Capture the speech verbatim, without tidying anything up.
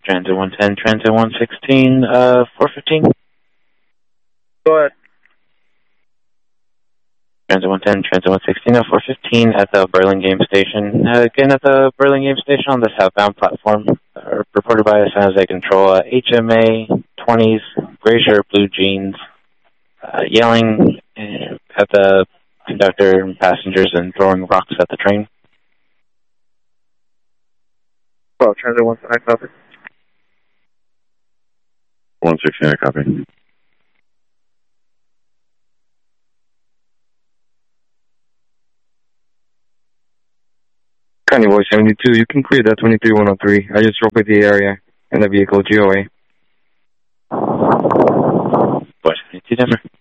Transit one ten, Transit one sixteen, uh, four fifteen. Go ahead. Transit one ten, Transit one sixteen, uh, four fifteen at the Burlingame Station. Uh, again, at the Burlingame Station on the southbound platform, uh, reported by the San Jose Control, uh, H M A, twenties, gray shirt, blue jeans, uh, yelling uh, at the conductor and passengers and throwing rocks at the train. Well, Transit one sixteen, I copy. one sixteen, I copy. County Voice seventy-two, you can clear that twenty-three one oh three. I just broke with the area and the vehicle G O A. Voice seventy-two, Denver.